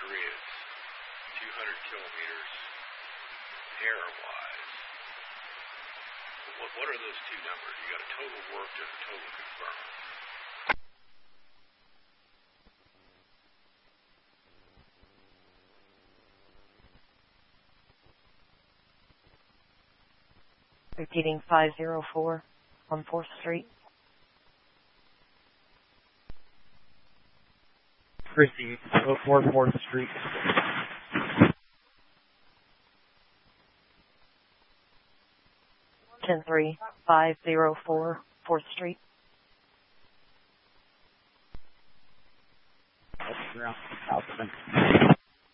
factory is 200 kilometers air-wise. What are those two numbers? You got a total worked and a total confirmed. Repeating 504 on 4th Street. Chrissy, 04 4th Street. 103-504 4th Street. That's around South.